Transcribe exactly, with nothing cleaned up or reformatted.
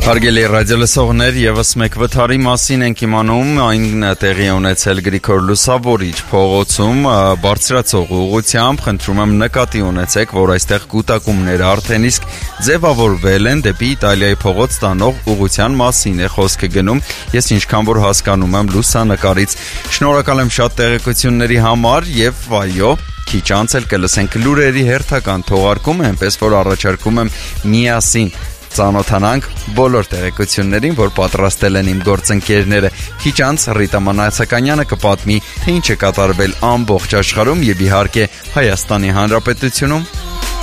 Հարգելի ռադիոլսողներ, եւս մեկ վթարի մասին ենք իմանում, այն տեղի ունեցել Գրիգոր Լուսավորիչ փողոցում բարձրացող ուղղությամբ, խնդրում եմ նկատի ունեցեք, որ այստեղ կուտակումները արդեն իսկ ձևավորվել են դեպի Իտալիայի փողոց տանող ուղղության մասին է խոսքը գնում, ես ինչքան որ հասկանում եմ լուսանկարից։ Շնորհակալ եմ շատ տեղեկությունների համար եւ այո, քիչ անց էլ կլսենք լուրերի հերթական թողարկումը, այնպես որ առաջարկում եմ միասին ծանոթանանք բոլոր տեղեկություններին, որ պատրաստել են իմ գործընկերները։ Քիչ անց Ռիտա Մանացականյանը կպատմի, թե ինչ է կատարվել ամբողջ աշխարհում եւ իհարկե Հայաստանի Հանրապետությունում։